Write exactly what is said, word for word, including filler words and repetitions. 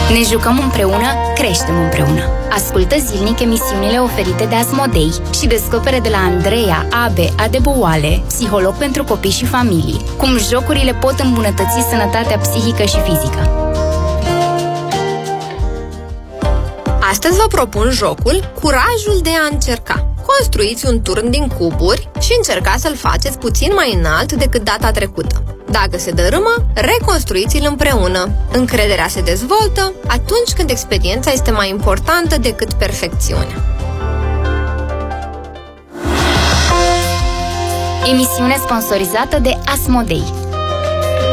Ne jucăm împreună, creștem împreună. Ascultă zilnic emisiunile oferite de Asmodei și descopere de la Andreea Abe Adeboale, psiholog pentru copii și familii, cum jocurile pot îmbunătăți sănătatea psihică și fizică. Astăzi vă propun jocul Curajul de a încerca. Construiți un turn din cuburi și încercați să-l faceți puțin mai înalt decât data trecută. Dacă se dărâmă, reconstruiți-l împreună. Încrederea se dezvoltă atunci când experiența este mai importantă decât perfecțiunea. Emisiune sponsorizată de Asmodei.